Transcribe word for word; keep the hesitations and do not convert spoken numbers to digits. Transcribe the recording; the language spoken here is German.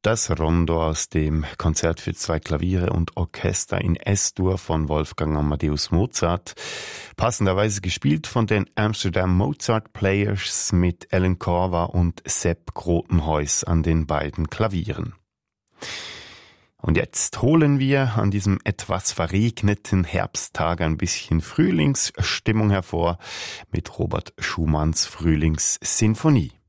Das Rondo aus dem Konzert für zwei Klaviere und Orchester in S-Dur von Wolfgang Amadeus Mozart. Passenderweise gespielt von den Amsterdam Mozart Players mit Ellen Korver und Sepp Grotenhuis an den beiden Klavieren. Und jetzt holen wir an diesem etwas verregneten Herbsttag ein bisschen Frühlingsstimmung hervor mit Robert Schumanns Frühlingssinfonie.